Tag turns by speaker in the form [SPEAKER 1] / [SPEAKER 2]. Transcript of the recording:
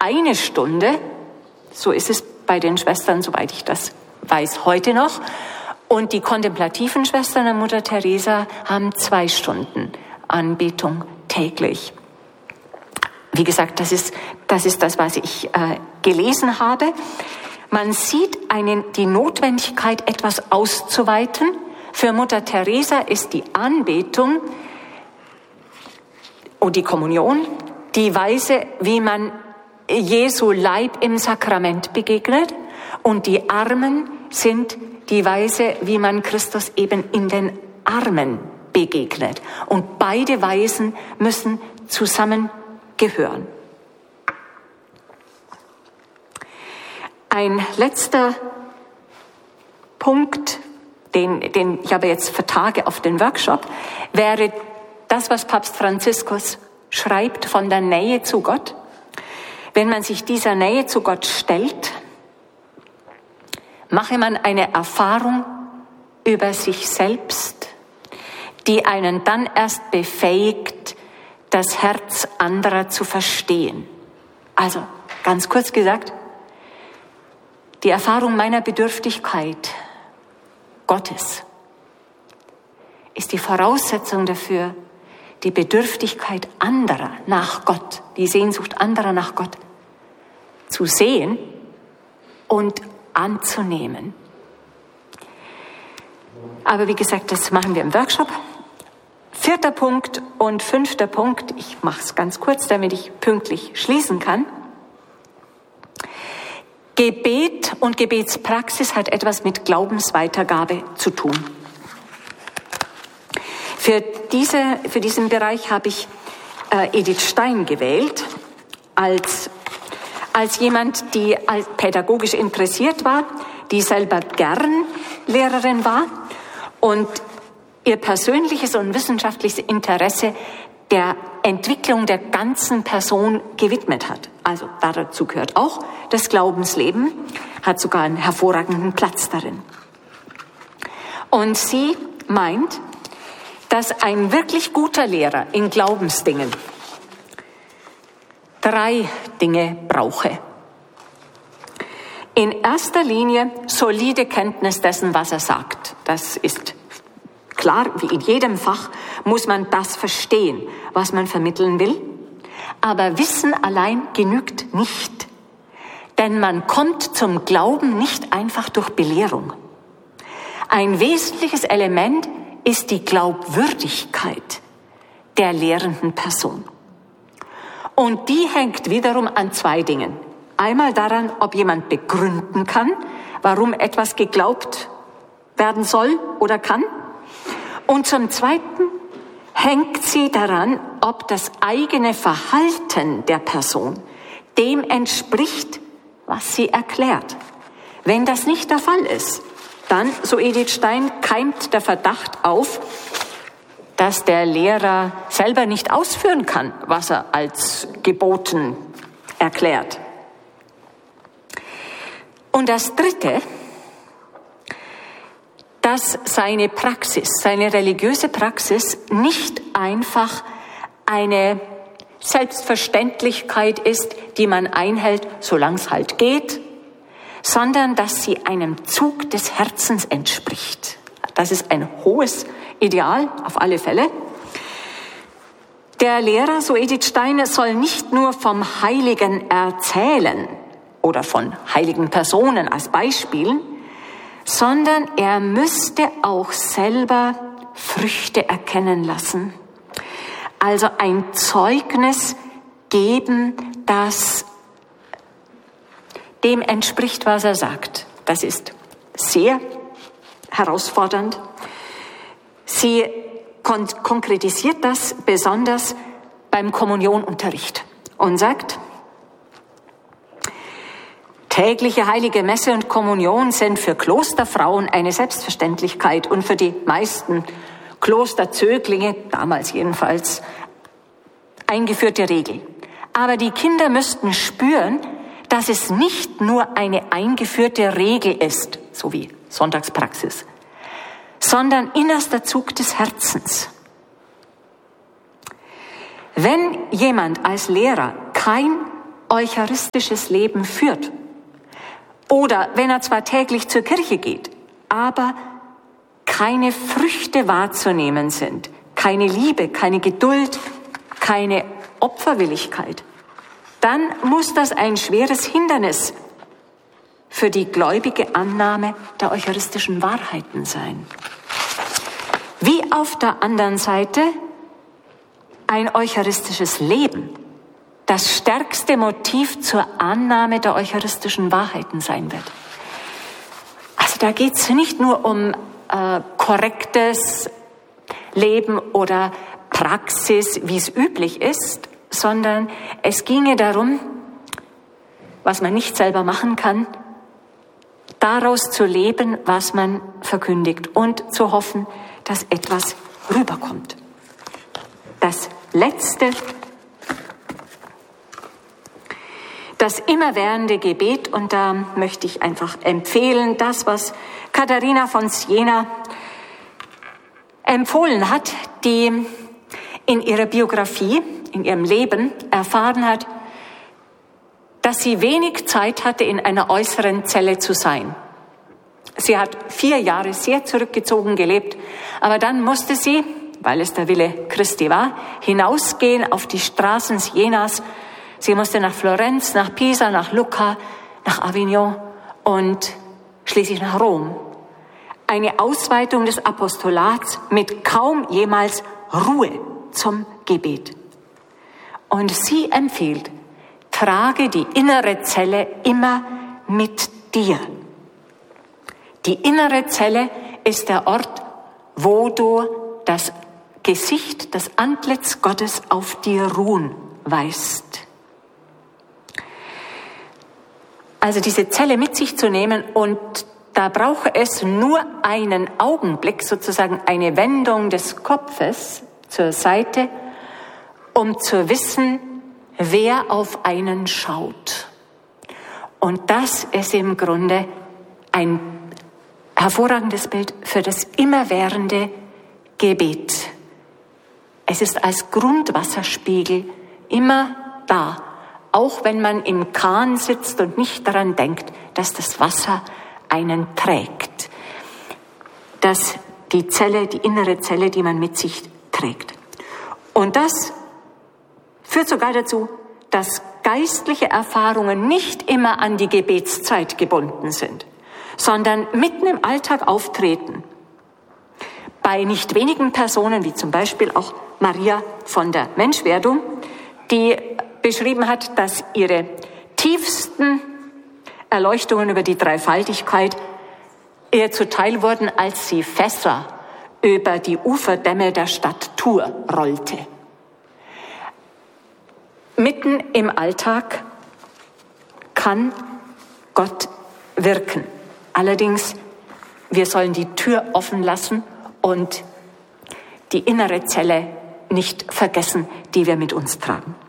[SPEAKER 1] 1 Stunde. So ist es bei den Schwestern, soweit ich das weiß, heute noch. Und die kontemplativen Schwestern der Mutter Teresa haben 2 Stunden Anbetung täglich. Wie gesagt, das ist das, was ich gelesen habe. Man sieht die Notwendigkeit, etwas auszuweiten. Für Mutter Teresa ist die Anbetung und die Kommunion die Weise, wie man Jesu Leib im Sakrament begegnet, und die Armen sind die Weise, wie man Christus eben in den Armen begegnet. Und beide Weisen müssen zusammengehören. Ein letzter Punkt, den ich aber jetzt vertage auf den Workshop, wäre das, was Papst Franziskus schreibt von der Nähe zu Gott. Wenn man sich dieser Nähe zu Gott stellt, mache man eine Erfahrung über sich selbst, die einen dann erst befähigt, das Herz anderer zu verstehen. Also, ganz kurz gesagt, die Erfahrung meiner Bedürftigkeit Gottes ist die Voraussetzung dafür, die Bedürftigkeit anderer nach Gott, die Sehnsucht anderer nach Gott zu sehen und anzunehmen. Aber wie gesagt, das machen wir im Workshop. 4. Punkt und 5. Punkt, ich mache es ganz kurz, damit ich pünktlich schließen kann. Gebet und Gebetspraxis hat etwas mit Glaubensweitergabe zu tun. Für diesen Bereich habe ich Edith Stein gewählt, als jemand, die pädagogisch interessiert war, die selber gern Lehrerin war und ihr persönliches und wissenschaftliches Interesse der Entwicklung der ganzen Person gewidmet hat. Also dazu gehört auch das Glaubensleben, hat sogar einen hervorragenden Platz darin. Und sie meint, dass ein wirklich guter Lehrer in Glaubensdingen 3 Dinge brauche. In erster Linie solide Kenntnis dessen, was er sagt. Das ist klar, wie in jedem Fach muss man das verstehen, was man vermitteln will. Aber Wissen allein genügt nicht. Denn man kommt zum Glauben nicht einfach durch Belehrung. Ein wesentliches Element ist die Glaubwürdigkeit der lehrenden Person. Und die hängt wiederum an 2 Dingen. Einmal daran, ob jemand begründen kann, warum etwas geglaubt werden soll oder kann. Und zum Zweiten hängt sie daran, ob das eigene Verhalten der Person dem entspricht, was sie erklärt. Wenn das nicht der Fall ist, dann, so Edith Stein, keimt der Verdacht auf, dass der Lehrer selber nicht ausführen kann, was er als geboten erklärt. Und das Dritte, dass seine Praxis, seine religiöse Praxis nicht einfach eine Selbstverständlichkeit ist, die man einhält, solange es halt geht, sondern dass sie einem Zug des Herzens entspricht. Das ist ein hohes Ideal, auf alle Fälle. Der Lehrer, so Edith Stein, soll nicht nur vom Heiligen erzählen oder von heiligen Personen als Beispielen, sondern er müsste auch selber Früchte erkennen lassen. Also ein Zeugnis geben, das dem entspricht, was er sagt. Das ist sehr herausfordernd. Sie konkretisiert das besonders beim Kommunionunterricht und sagt, tägliche heilige Messe und Kommunion sind für Klosterfrauen eine Selbstverständlichkeit und für die meisten Klosterzöglinge, damals jedenfalls, eingeführte Regel. Aber die Kinder müssten spüren, dass es nicht nur eine eingeführte Regel ist, so wie Sonntagspraxis, sondern innerster Zug des Herzens. Wenn jemand als Lehrer kein eucharistisches Leben führt. Oder wenn er zwar täglich zur Kirche geht, aber keine Früchte wahrzunehmen sind, keine Liebe, keine Geduld, keine Opferwilligkeit, dann muss das ein schweres Hindernis für die gläubige Annahme der eucharistischen Wahrheiten sein. Wie auf der anderen Seite ein eucharistisches Leben das stärkste Motiv zur Annahme der eucharistischen Wahrheiten sein wird. Also da geht es nicht nur um korrektes Leben oder Praxis, wie es üblich ist, sondern es ginge darum, was man nicht selber machen kann, daraus zu leben, was man verkündigt und zu hoffen, dass etwas rüberkommt. Das Letzte, das immerwährende Gebet, und da möchte ich einfach empfehlen, das, was Katharina von Siena empfohlen hat, die in ihrer Biografie, in ihrem Leben erfahren hat, dass sie wenig Zeit hatte, in einer äußeren Zelle zu sein. Sie hat 4 Jahre sehr zurückgezogen gelebt, aber dann musste sie, weil es der Wille Christi war, hinausgehen auf die Straßen Sienas. Sie musste nach Florenz, nach Pisa, nach Lucca, nach Avignon und schließlich nach Rom. Eine Ausweitung des Apostolats mit kaum jemals Ruhe zum Gebet. Und sie empfiehlt, trage die innere Zelle immer mit dir. Die innere Zelle ist der Ort, wo du das Gesicht, das Antlitz Gottes auf dir ruhen weißt. Also diese Zelle mit sich zu nehmen, und da brauche es nur einen Augenblick, sozusagen eine Wendung des Kopfes zur Seite, um zu wissen, wer auf einen schaut. Und das ist im Grunde ein hervorragendes Bild für das immerwährende Gebet. Es ist als Grundwasserspiegel immer da, auch wenn man im Kahn sitzt und nicht daran denkt, dass das Wasser einen trägt. Dass die Zelle, die innere Zelle, die man mit sich trägt. Und das führt sogar dazu, dass geistliche Erfahrungen nicht immer an die Gebetszeit gebunden sind, sondern mitten im Alltag auftreten. Bei nicht wenigen Personen, wie zum Beispiel auch Maria von der Menschwerdung, die beschrieben hat, dass ihre tiefsten Erleuchtungen über die Dreifaltigkeit ihr zuteil wurden, als sie Fässer über die Uferdämme der Stadt Tours rollte. Mitten im Alltag kann Gott wirken. Allerdings, wir sollen die Tür offen lassen und die innere Zelle nicht vergessen, die wir mit uns tragen.